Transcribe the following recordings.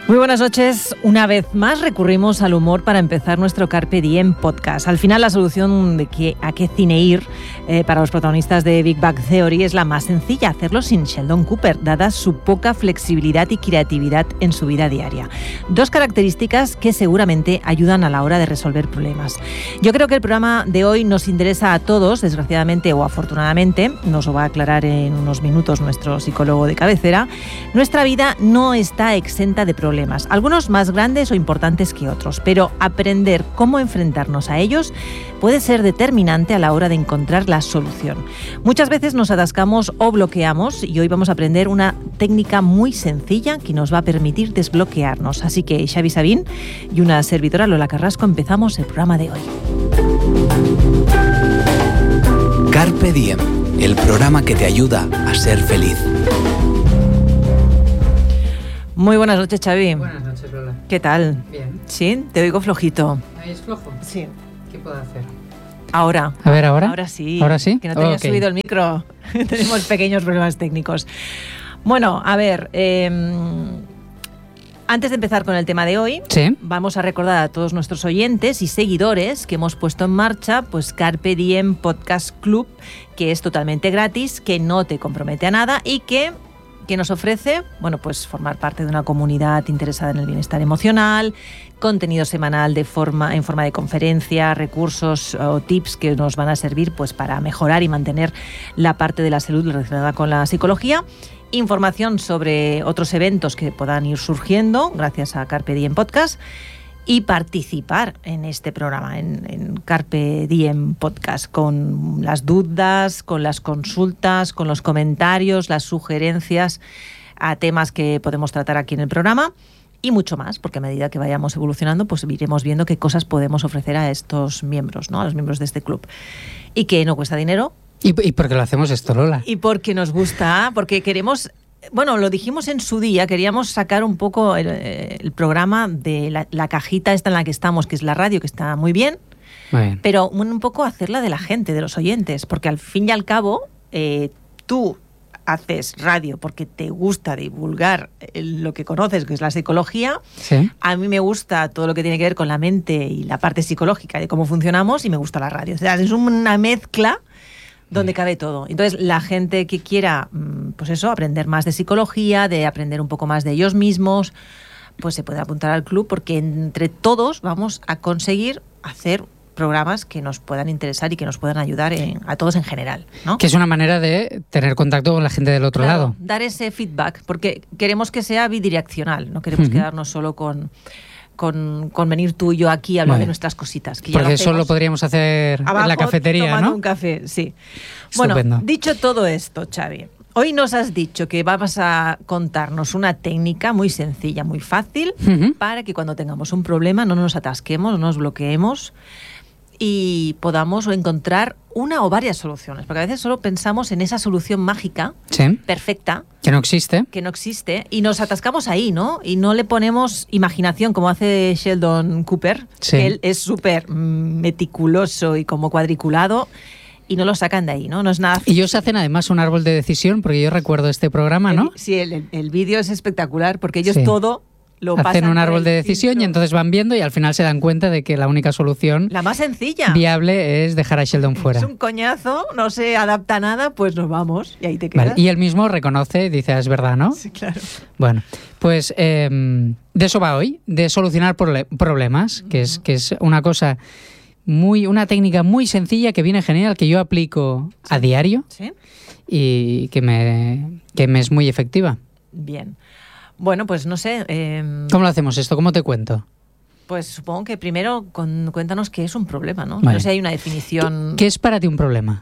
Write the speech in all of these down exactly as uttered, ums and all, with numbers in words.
Muy buenas noches. Una vez más recurrimos al humor para empezar nuestro Carpe Diem podcast. Al final la solución de que, a qué cine ir eh, para los protagonistas de Big Bang Theory es la más sencilla, hacerlo sin Sheldon Cooper, dada su poca flexibilidad y creatividad en su vida diaria. Dos características que seguramente ayudan a la hora de resolver problemas. Yo creo que el programa de hoy nos interesa a todos, desgraciadamente o afortunadamente, nos lo va a aclarar en unos minutos nuestro psicólogo de cabecera. Nuestra vida no está exenta de problemas. Algunos más grandes o importantes que otros, pero aprender cómo enfrentarnos a ellos puede ser determinante a la hora de encontrar la solución. Muchas veces nos atascamos o bloqueamos y hoy vamos a aprender una técnica muy sencilla que nos va a permitir desbloquearnos. Así que Xavi Sabín y una servidora Lola Carrasco empezamos el programa de hoy. Carpe Diem, el programa que te ayuda a ser feliz. Muy buenas noches, Xavi. Buenas noches, Lola. ¿Qué tal? Bien. ¿Sí? Te oigo flojito. ¿Ahí es flojo? Sí. ¿Qué puedo hacer? Ahora. A ver, ¿ahora? Ahora sí. ¿Ahora sí? Que no te había Okay. subido el micro. Tenemos pequeños problemas técnicos. Bueno, a ver, eh, antes de empezar con el tema de hoy, Sí. vamos a recordar a todos nuestros oyentes y seguidores que hemos puesto en marcha pues Carpe Diem Podcast Club, que es totalmente gratis, que no te compromete a nada y que... que nos ofrece, bueno, pues formar parte de una comunidad interesada en el bienestar emocional, contenido semanal de forma, en forma de conferencia, recursos o tips que nos van a servir pues para mejorar y mantener la parte de la salud relacionada con la psicología, información sobre otros eventos que puedan ir surgiendo gracias a Carpe Diem Podcast y participar en este programa, en, en Carpe Diem Podcast, con las dudas, con las consultas, con los comentarios, las sugerencias a temas que podemos tratar aquí en el programa y mucho más, porque a medida que vayamos evolucionando, pues iremos viendo qué cosas podemos ofrecer a estos miembros, ¿no? A los miembros de este club. Y que no cuesta dinero. ¿Y, y por qué lo hacemos esto, Lola? Y porque nos gusta, porque queremos... Bueno, lo dijimos en su día, queríamos sacar un poco el, el programa de la, la cajita esta en la que estamos, que es la radio, que está muy bien, Muy bien. pero un, un poco hacerla de la gente, de los oyentes, porque al fin y al cabo eh, tú haces radio porque te gusta divulgar lo que conoces, que es la psicología. Sí. A mí me gusta todo lo que tiene que ver con la mente y la parte psicológica de cómo funcionamos y me gusta la radio. O sea, es una mezcla donde cabe todo. Entonces, la gente que quiera, pues eso, aprender más de psicología, de aprender un poco más de ellos mismos, pues se puede apuntar al club porque entre todos vamos a conseguir hacer programas que nos puedan interesar y que nos puedan ayudar en, a todos en general, ¿no? Que es una manera de tener contacto con la gente del otro Claro, lado. dar ese feedback, porque queremos que sea bidireccional, no queremos Uh-huh. quedarnos solo con... Con, con venir tú y yo aquí a hablar Vale. de nuestras cositas. Que ya Porque lo eso lo hacemos podríamos hacer abajo, en la cafetería, tomando ¿no? un café, sí. Estupendo. Bueno, dicho todo esto, Xavi, hoy nos has dicho que vas a contarnos una técnica muy sencilla, muy fácil, Uh-huh. para que cuando tengamos un problema no nos atasquemos, no nos bloqueemos y podamos encontrar una o varias soluciones. Porque a veces solo pensamos en esa solución mágica, Sí. perfecta, Que no existe. que no existe, y nos atascamos ahí, ¿no? Y no le ponemos imaginación como hace Sheldon Cooper, Sí. que él es súper meticuloso y como cuadriculado, y no lo sacan de ahí, ¿no? No es nada... Y ellos hacen además un árbol de decisión, porque yo recuerdo este programa, ¿no? El- sí, el, el- el vídeo es espectacular, porque ellos Sí. todo lo pasan Hacen un por árbol el de decisión filtro. y entonces van viendo y al final se dan cuenta de que la única solución La más sencilla. viable es dejar a Sheldon fuera. Es un coñazo, no se adapta a nada, pues nos vamos, y ahí te quedas. Vale, y él mismo reconoce y dice, "Ah, es verdad, ¿no?" Sí, claro. Bueno, pues eh, de eso va hoy, de solucionar prole- problemas, que es, que es una cosa muy, una técnica muy sencilla que viene genial, que yo aplico a diario ¿Sí? y que me, que me es muy efectiva. Bien. Bueno, pues no sé... eh, ¿Cómo lo hacemos esto? ¿Cómo te cuento? Pues supongo que primero con- cuéntanos qué es un problema, ¿no? Vale. No sé, hay una definición... ¿Qué, qué es para ti un problema?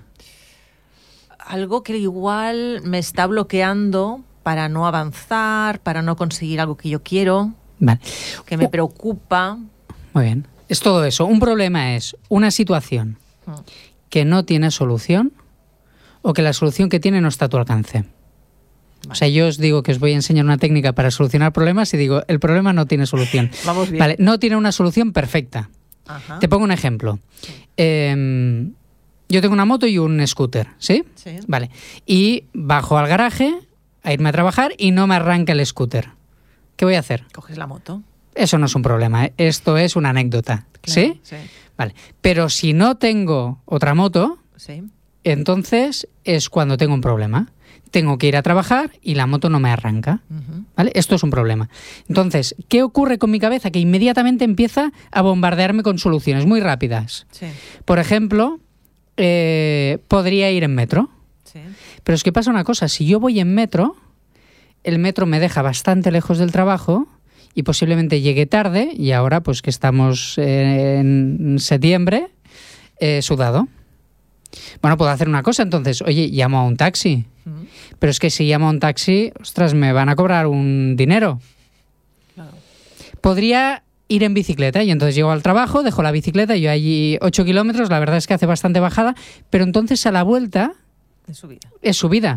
Algo que igual me está bloqueando para no avanzar, para no conseguir algo que yo quiero, Vale, que me Uh. preocupa. muy bien. Es todo eso. Un problema es una situación Mm. que no tiene solución o que la solución que tiene no está a tu alcance. O sea, yo os digo que os voy a enseñar una técnica para solucionar problemas y digo, el problema no tiene solución. Vamos bien. Vale, no tiene una solución perfecta. Ajá. Te pongo un ejemplo. Eh, yo tengo una moto y un scooter, ¿sí? Sí. Vale. Y bajo al garaje a irme a trabajar y no me arranca el scooter. ¿qué voy a hacer? Coges la moto. Eso no es un problema, ¿eh? Esto es una anécdota. Claro, ¿Sí? Sí. Vale. Pero si no tengo otra moto, Sí. entonces es cuando tengo un problema. Tengo que ir a trabajar y la moto no me arranca. Ujú. ¿Vale? Esto es un problema. Entonces, ¿qué ocurre con mi cabeza? Que inmediatamente empieza a bombardearme con soluciones muy rápidas. Sí. Por ejemplo, eh, podría ir en metro. Sí. Pero es que pasa una cosa, si yo voy en metro, el metro me deja bastante lejos del trabajo y posiblemente llegue tarde, y ahora pues que estamos eh, en septiembre, eh, sudado. Bueno, puedo hacer una cosa entonces, oye, llamo a un taxi. Ujú. Pero es que si llamo a un taxi, ostras, me van a cobrar un dinero. Claro. Podría ir en bicicleta y entonces llego al trabajo, dejo la bicicleta, yo allí ocho kilómetros, la verdad es que hace bastante bajada, pero entonces a la vuelta De subida. es subida.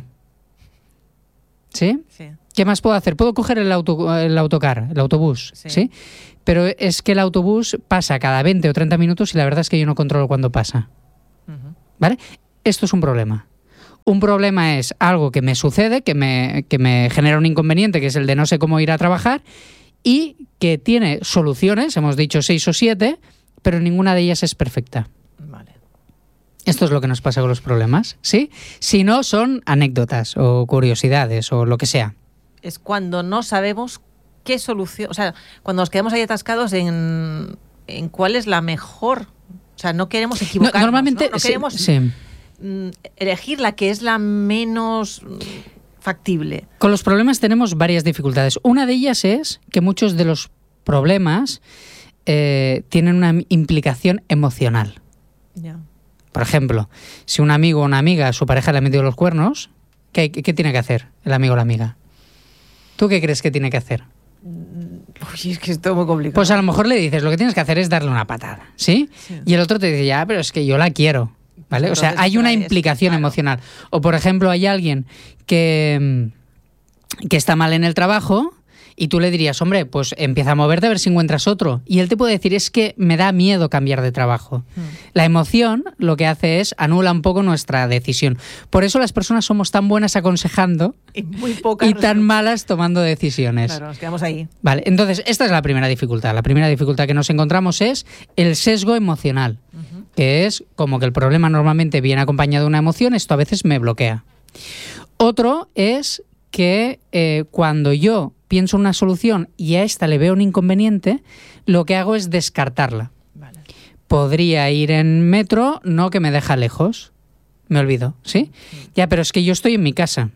¿Sí? Sí. ¿Qué más puedo hacer? Puedo coger el, auto, el autocar, el autobús, Sí. ¿sí? Pero es que el autobús pasa cada veinte o treinta minutos y la verdad es que yo no controlo cuándo pasa. Ujú. ¿Vale? Esto es un problema. Un problema es algo que me sucede, que me, que me genera un inconveniente, que es el de no sé cómo ir a trabajar, y que tiene soluciones, hemos dicho seis o siete, pero ninguna de ellas es perfecta. Vale. Esto es lo que nos pasa con los problemas, ¿sí? Si no, son anécdotas o curiosidades o lo que sea. Es cuando no sabemos qué solución, o sea, cuando nos quedamos ahí atascados en, en cuál es la mejor. O sea, no queremos No, equivocarnos. normalmente, no, no sí, queremos sí. mm, elegir la que es la menos mm, factible. Con los problemas tenemos varias dificultades. Una de ellas es que muchos de los problemas eh, tienen una implicación emocional. Ya. Por ejemplo, si un amigo o una amiga, su pareja le ha metido los cuernos, ¿qué, qué tiene que hacer el amigo o la amiga? ¿Tú qué crees que tiene que hacer? Uy, es que es todo muy complicado. Pues a lo mejor le dices, lo que tienes que hacer es darle una patada, ¿sí? Sí. Y el otro te dice, ya, pero es que yo la quiero, ¿vale? O sea, Entonces, hay una es- implicación claro. emocional. O, por ejemplo, hay alguien que, mm, que está mal en el trabajo y tú le dirías, hombre, pues empieza a moverte a ver si encuentras otro. Y él te puede decir, es que me da miedo cambiar de trabajo. Mm. La emoción lo que hace es anula un poco nuestra decisión. Por eso las personas somos tan buenas aconsejando Y muy pocas. y tan malas tomando decisiones. Claro, nos quedamos ahí. Vale, entonces esta es la primera dificultad. La primera dificultad que nos encontramos es el sesgo emocional, Ujú. que es como que el problema normalmente viene acompañado de una emoción, esto a veces me bloquea. Otro es que eh, cuando yo pienso una solución y a esta le veo un inconveniente, lo que hago es descartarla. Vale. Podría ir en metro, no, que me deja lejos. Me olvido, ¿sí? Ya, pero es que yo estoy en mi casa.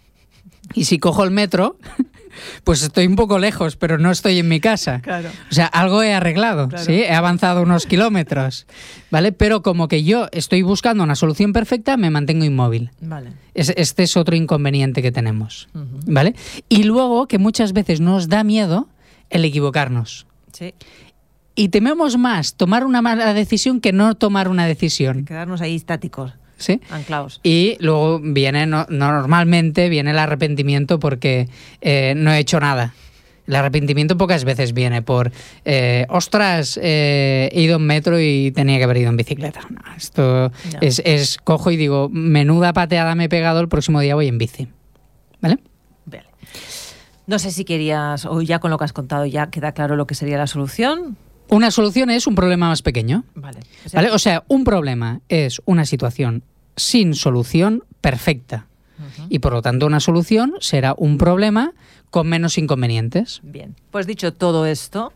Y si cojo el metro, pues estoy un poco lejos, pero no estoy en mi casa. Claro. O sea, algo he arreglado, Claro. ¿sí? He avanzado unos kilómetros, ¿vale? Pero como que yo estoy buscando una solución perfecta, me mantengo inmóvil. Vale. Es- Este es otro inconveniente que tenemos, Ujú. ¿vale? Y luego que muchas veces nos da miedo el equivocarnos. Sí. Y tememos más tomar una mala decisión que no tomar una decisión, Quedarnos ahí estáticos, ¿sí? anclados. Y luego viene, no- normalmente viene el arrepentimiento porque eh, no he hecho nada. El arrepentimiento pocas veces viene por, eh, ostras, eh, he ido en metro y tenía que haber ido en bicicleta. No, esto Ya. es, es cojo y digo, menuda pateada me he pegado, el próximo día voy en bici. ¿Vale? Vale. No sé si querías, o ya con lo que has contado ya queda claro lo que sería la solución. Una solución es un problema más pequeño. Vale. O sea, ¿Vale? O sea, un problema es una situación sin solución perfecta. ujú. Y por lo tanto una solución será un problema con menos inconvenientes. Bien, pues dicho todo esto,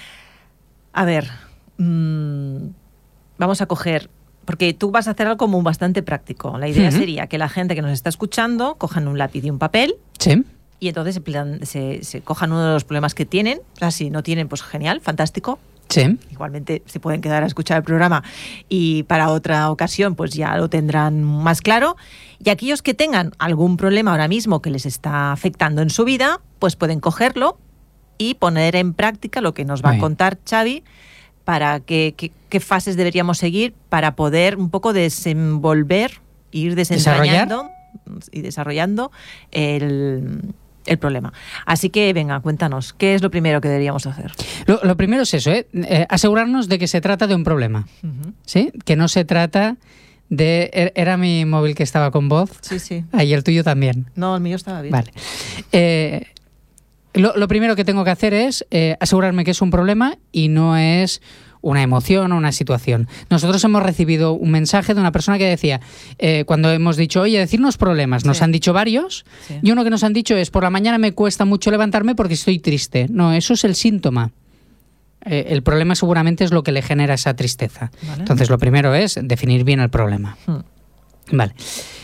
a ver, mmm, vamos a coger, porque tú vas a hacer algo como bastante práctico. La idea Ujú. sería que la gente que nos está escuchando cojan un lápiz y un papel Sí. y entonces en plan, se, se cojan uno de los problemas que tienen. O sea, si no tienen, pues genial, fantástico. Sí. Igualmente se pueden quedar a escuchar el programa y para otra ocasión pues ya lo tendrán más claro. Y aquellos que tengan algún problema ahora mismo que les está afectando en su vida, pues pueden cogerlo y poner en práctica lo que nos va Muy a bien. contar Xavi para qué, qué, qué fases deberíamos seguir para poder un poco desenvolver, ir desentrañando y desarrollando el, el problema. Así que venga, cuéntanos, ¿qué es lo primero que deberíamos hacer? Lo, lo primero es eso, ¿eh? Eh, asegurarnos de que se trata de un problema, Ujú. ¿sí? Que no se trata de... er- Era mi móvil que estaba con voz. Sí, sí. Ah, y el tuyo también. No, el mío estaba bien. Vale. Eh, Lo, lo primero que tengo que hacer es eh, asegurarme que es un problema y no es una emoción o una situación. Nosotros hemos recibido un mensaje de una persona que decía, eh, cuando hemos dicho, oye, decirnos problemas, nos Sí. han dicho varios, Sí. y uno que nos han dicho es, por la mañana me cuesta mucho levantarme porque estoy triste. No, eso es el síntoma. Eh, el problema seguramente es lo que le genera esa tristeza. Vale. Entonces, lo primero es definir bien el problema. Hmm. Vale.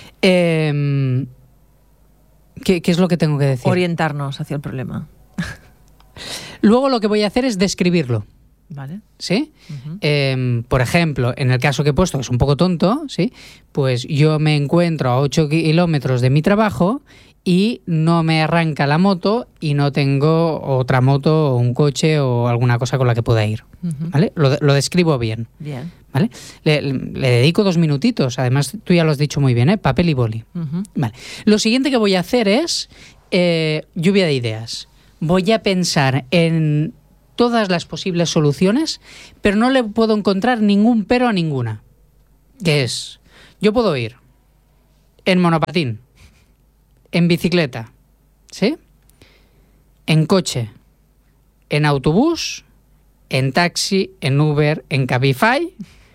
Eh, ¿qué, ¿Qué es lo que tengo que decir? Orientarnos hacia el problema. Luego lo que voy a hacer es describirlo. Vale. ¿Sí? Ujú. Eh, por ejemplo, en el caso que he puesto, que es un poco tonto, ¿sí? Pues yo me encuentro a ocho kilómetros de mi trabajo y no me arranca la moto y no tengo otra moto o un coche o alguna cosa con la que pueda ir. Ujú. ¿Vale? Lo, lo describo bien. Bien. ¿Vale? Le, le dedico dos minutitos. Además, tú ya lo has dicho muy bien, ¿eh? Papel y boli. Ujú. Vale. Lo siguiente que voy a hacer es eh, lluvia de ideas. Voy a pensar en todas las posibles soluciones, pero no le puedo encontrar ningún pero a ninguna. Que es, yo puedo ir en monopatín, en bicicleta, ¿sí? En coche, en autobús, en taxi, en Uber, en Cabify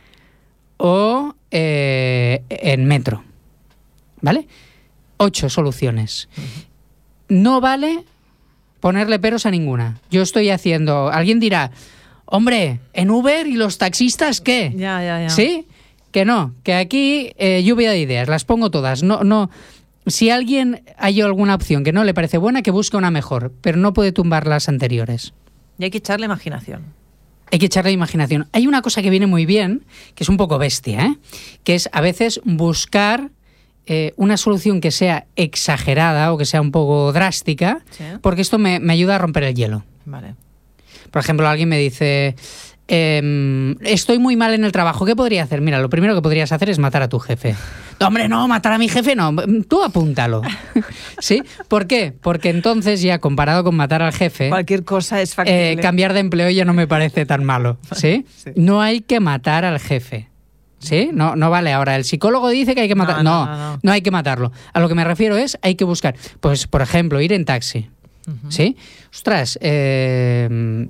o eh, en metro. ¿Vale? Ocho soluciones. No vale ponerle peros a ninguna. Yo estoy haciendo... Alguien dirá, hombre, ¿en Uber y los taxistas qué? Ya, ya, ya. ¿Sí? Que no, que aquí eh, lluvia de ideas, las pongo todas. No, no. Si alguien hay alguna opción que no le parece buena, que busque una mejor, pero no puede tumbar las anteriores. Y hay que echarle imaginación. Hay que echarle imaginación. Hay una cosa que viene muy bien, que es un poco bestia, ¿eh? Que es a veces buscar eh, una solución que sea exagerada o que sea un poco drástica, Sí. porque esto me, me ayuda a romper el hielo. Vale. Por ejemplo, alguien me dice, eh, estoy muy mal en el trabajo, ¿qué podría hacer? Mira, lo primero que podrías hacer es matar a tu jefe. No, hombre, no, matar a mi jefe no, tú apúntalo. ¿Sí? ¿Por qué? Porque entonces ya comparado con matar al jefe, Cualquier cosa es factible. eh, cambiar de empleo ya no me parece tan malo. ¿Sí? Sí. No hay que matar al jefe. ¿Sí? No, no vale. Ahora, el psicólogo dice que hay que matar. No, No, no, no, no, no. hay que matarlo. A lo que me refiero es, hay que buscar. Pues, por ejemplo, ir en taxi. Ujú. ¿Sí? Ostras, eh,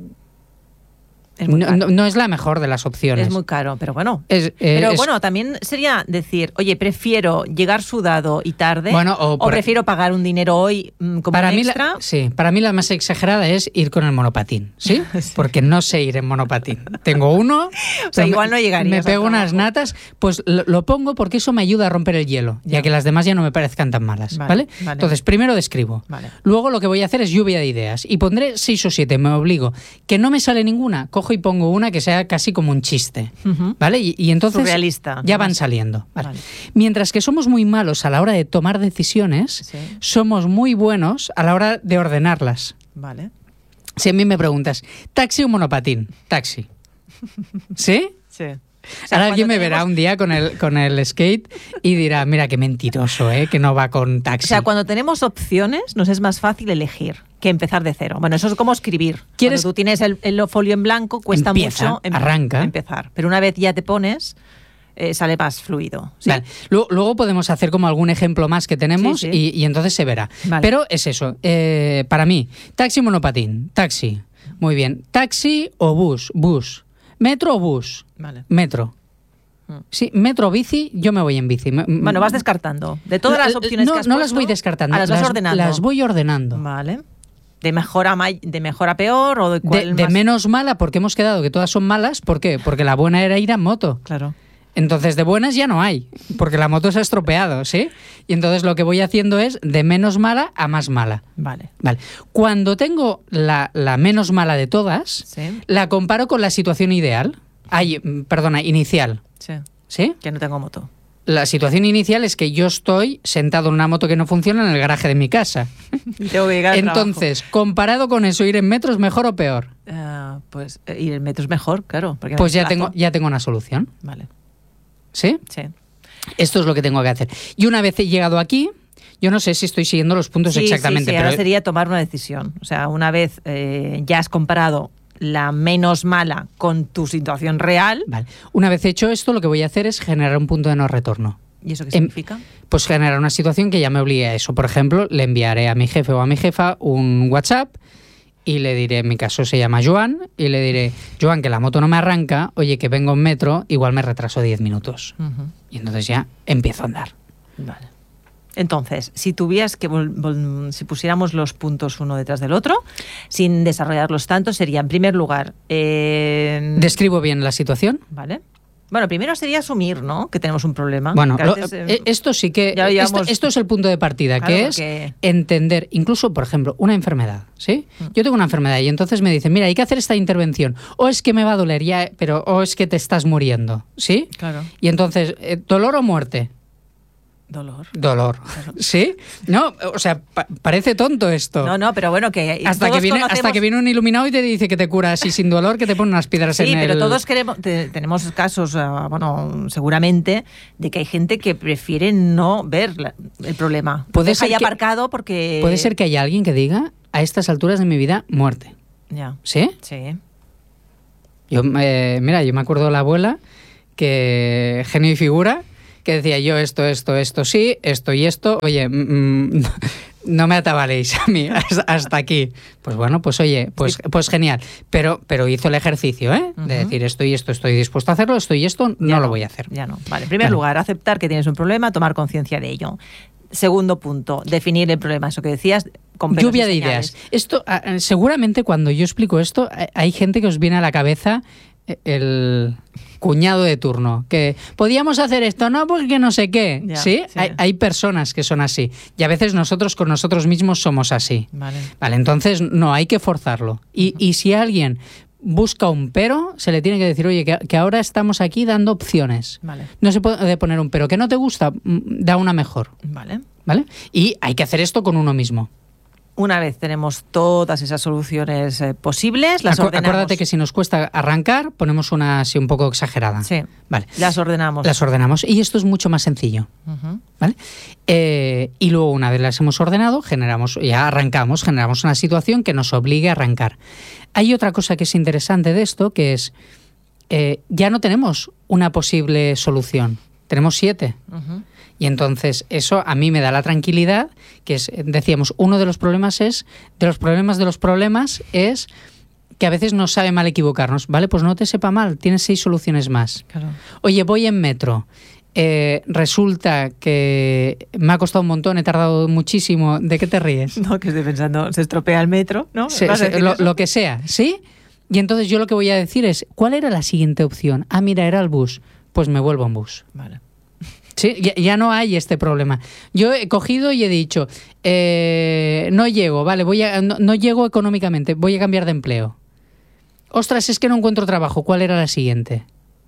Es muy no, caro. no- no es la mejor de las opciones. Es muy caro, pero bueno. Es- eh, Pero es- bueno, también sería decir, oye, prefiero llegar sudado y tarde Bueno, o o, por- prefiero pagar un dinero hoy mm, como para un mí, extra. la, sí, para mí la más exagerada es ir con el monopatín, ¿sí? Sí. Porque no sé ir en monopatín. Tengo uno, O sea, pero igual me- no llegarías Me al pego unas trabajo. natas, pues lo, lo pongo porque eso me ayuda a romper el hielo, ya, Ya. que las demás ya no me parezcan tan malas, ¿vale? Vale, vale. Entonces, primero describo. Vale. Luego lo que voy a hacer es lluvia de ideas y pondré seis o siete, me obligo. Que no me sale ninguna, cojo y pongo una que sea casi como un chiste, Ujú. ¿vale? Y, y entonces Surrealista. ya van Más- saliendo. ¿vale? Vale. Mientras que somos muy malos a la hora de tomar decisiones, Sí. somos muy buenos a la hora de ordenarlas. Vale. Si a mí me preguntas, ¿taxi o monopatín? Taxi. ¿Sí? Sí. O sea, Ahora alguien cuando me verá tenemos- un día con el, con el skate y dirá, mira qué mentiroso, ¿eh? Que no va con O taxi. sea, cuando tenemos opciones, nos es más fácil elegir que empezar de cero. Bueno, eso es como escribir. ¿Quieres- Cuando tú tienes el, el folio en blanco, cuesta Empieza, mucho em- arranca. empezar. Pero una vez ya te pones, eh, sale más fluido. ¿sí? Vale. Luego, luego podemos hacer como algún ejemplo más que tenemos Sí, sí. Y, y entonces se verá. Vale. Pero es eso. eh, para mí, taxi o monopatín. Taxi. Muy bien. Taxi o bus. Bus. Metro o bus. Vale. Metro. Mm. Sí, metro o bici, yo me voy en bici. Me- Bueno, vas descartando. De todas La- las opciones no, que has no las puesto, voy descartando. ah, las vas ordenando. Las voy ordenando. Vale. De mejor a, may- de mejor a peor o de De, cuál de más- menos mala, porque hemos quedado que todas son malas. ¿Por qué? Porque la buena era ir en moto. Claro. Entonces de buenas ya no hay, porque la moto se ha estropeado, ¿sí? Y entonces lo que voy haciendo es de menos mala a más mala. Vale. Vale. Cuando tengo la, la menos mala de todas, Sí. la comparo con la situación ideal. Ay, mm, perdona, inicial. Sí. ¿Sí? Que no tengo moto. La situación inicial es que yo estoy sentado en una moto que no funciona en el garaje de mi casa. Y tengo que llegar al Entonces, comparado con eso, ¿ir en metro es mejor o peor? trabajo. Eh, pues eh, ir en metro es mejor, claro. Porque no Pues hay ya plazo. tengo, ya tengo una solución. Vale. ¿Sí? Sí. Esto es lo que tengo que hacer. Y una vez he llegado aquí, yo no sé si estoy siguiendo los puntos Sí, exactamente, sí, sí, pero ahora sería tomar una decisión. O sea, una vez eh, ya has comparado la menos mala con tu situación real, vale. Una vez hecho esto, lo que voy a hacer es generar un punto de no retorno. ¿Y eso qué significa? Eh, pues generar una situación que ya me obligue a eso. Por ejemplo, le enviaré a mi jefe o a mi jefa un WhatsApp y le diré, en mi caso se llama Joan, y le diré, Joan, que la moto no me arranca, oye, que vengo en metro, igual me retraso diez minutos. Uh-huh. Y entonces ya empiezo a andar. Vale. Entonces, si tuvieras que, vol- vol- si pusiéramos los puntos uno detrás del otro, sin desarrollarlos tanto, sería, en primer lugar... Eh... ¿Describo bien la situación? Vale. Bueno, primero sería asumir, ¿no?, que tenemos un problema. Bueno, lo, antes, eh, esto sí que... llevamos... esto, esto es el punto de partida, claro, que porque... es entender, incluso, por ejemplo, una enfermedad, ¿sí? Mm. Yo tengo una enfermedad y entonces me dicen, mira, hay que hacer esta intervención, o es que me va a doler ya, pero o es que te estás muriendo, ¿sí? Claro. Y entonces, eh, ¿dolor o muerte? Dolor. Dolor. ¿Sí? No, o sea, pa- parece tonto esto. No, no, pero bueno, que hasta todos que viene conocemos... hasta que viene un iluminado y te dice que te cura así sin dolor, que te pone unas piedras sí, en el... Sí, pero todos queremos, te, tenemos casos, uh, bueno, seguramente, de que hay gente que prefiere no ver la, el problema. Puede Deja ser ya que, aparcado porque... Puede ser que haya alguien que diga, a estas alturas de mi vida, muerte. Ya. ¿Sí? Sí. Yo, eh, mira, yo me acuerdo de la abuela, que genio y figura, que decía yo esto, esto, esto sí, esto y esto. Oye, mm, no me atabaléis a mí hasta, hasta aquí. Pues bueno, pues oye, pues, pues genial. Pero, pero hizo el ejercicio, ¿eh? Uh-huh. De decir esto y esto, estoy dispuesto a hacerlo, esto y esto, no, no lo voy a hacer. Ya no. Vale, en primer vale. lugar, aceptar que tienes un problema, tomar conciencia de ello. Segundo punto, definir el problema, eso que decías. Con lluvia de ideas. Esto, seguramente cuando yo explico esto, hay gente que os viene a la cabeza el cuñado de turno, que podíamos hacer esto, no, porque no sé qué. Ya, ¿Sí? sí. Hay, hay personas que son así. Y a veces nosotros con nosotros mismos somos así. Vale. Vale, entonces no, hay que forzarlo. Y, uh-huh. y si alguien busca un pero, se le tiene que decir, oye, que, que ahora estamos aquí dando opciones. Vale. No se puede poner un pero. ¿Que no te gusta? Da una mejor. Vale. ¿Vale? Y hay que hacer esto con uno mismo. Una vez tenemos todas esas soluciones eh, posibles, las Acu- ordenamos. Acuérdate que si nos cuesta arrancar, ponemos una así un poco exagerada. Sí. Vale. Las ordenamos. Las ordenamos. Y esto es mucho más sencillo. Uh-huh. ¿Vale? Eh, y luego, una vez las hemos ordenado, generamos, ya arrancamos, generamos una situación que nos obligue a arrancar. Hay otra cosa que es interesante de esto, que es, eh, ya no tenemos una posible solución. Tenemos siete. Uh-huh. Y entonces eso a mí me da la tranquilidad, que es, decíamos, uno de los problemas es, de los problemas de los problemas es que a veces nos sabe mal equivocarnos. Vale, pues no te sepa mal, tienes seis soluciones más. Claro. Oye, voy en metro, eh, resulta que me ha costado un montón, he tardado muchísimo. ¿De qué te ríes? No, que estoy pensando, se estropea el metro, ¿no? Se, se, lo, lo que sea, ¿sí? Y entonces yo lo que voy a decir es, ¿cuál era la siguiente opción? Ah, mira, era el bus. Pues me vuelvo en bus. Vale. Sí, ya, ya no hay este problema. Yo he cogido y he dicho, eh, no llego, vale, voy a, no, no llego económicamente, voy a cambiar de empleo. Ostras, es que no encuentro trabajo, ¿cuál era la siguiente?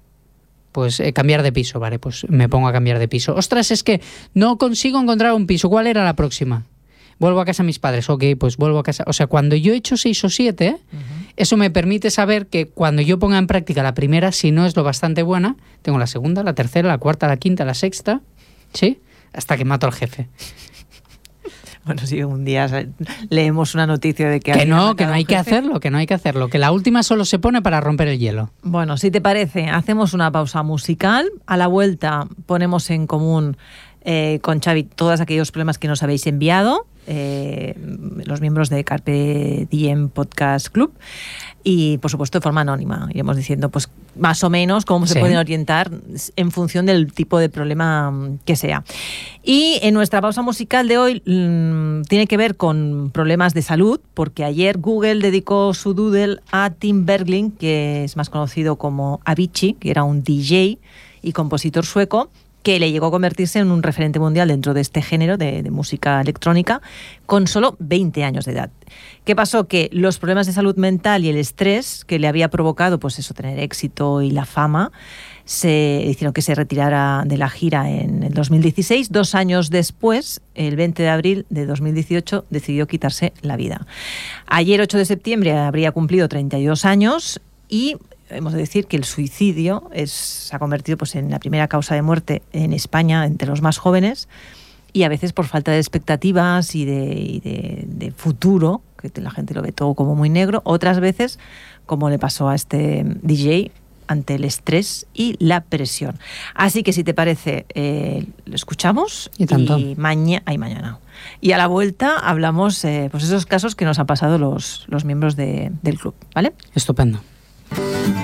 Pues eh, cambiar de piso, vale, pues me pongo a cambiar de piso. Ostras, es que no consigo encontrar un piso, ¿cuál era la próxima? Vuelvo a casa de mis padres, ok, pues vuelvo a casa. O sea, cuando yo he hecho seis o siete, uh-huh. eso me permite saber que cuando yo ponga en práctica la primera, si no es lo bastante buena, tengo la segunda, la tercera, la cuarta, la quinta, la sexta, ¿sí? Hasta que mato al jefe. Bueno, si un día leemos una noticia de que... Que no, que no hay que hacerlo, que no hay que hacerlo, que la última solo se pone para romper el hielo. Bueno, si te parece, hacemos una pausa musical, a la vuelta ponemos en común eh, con Xavi todos aquellos problemas que nos habéis enviado, eh, los miembros de Carpe Diem Podcast Club, y por supuesto de forma anónima. Iremos diciendo pues más o menos cómo se sí. pueden orientar en función del tipo de problema que sea. Y en nuestra pausa musical de hoy mmm, tiene que ver con problemas de salud, porque ayer Google dedicó su doodle a Tim Bergling, que es más conocido como Avicii, que era un D J y compositor sueco, que le llegó a convertirse en un referente mundial dentro de este género de, de música electrónica con solo veinte años de edad. ¿Qué pasó? Que los problemas de salud mental y el estrés que le había provocado, pues eso, tener éxito y la fama, se hicieron que se retirara de la gira en el dos mil dieciséis. Dos años después, el veinte de abril de dos mil dieciocho, decidió quitarse la vida. Ayer, ocho de septiembre, habría cumplido treinta y dos años y... hemos de decir que el suicidio es, se ha convertido pues, en la primera causa de muerte en España entre los más jóvenes, y a veces por falta de expectativas y de, y de, de futuro, que la gente lo ve todo como muy negro. Otras veces, como le pasó a este D J, ante el estrés y la presión. Así que si te parece, eh, lo escuchamos y, tanto. y mañana, ay, mañana. Y a la vuelta hablamos, eh, pues esos casos que nos han pasado los, los miembros de, del club, ¿vale? Estupendo.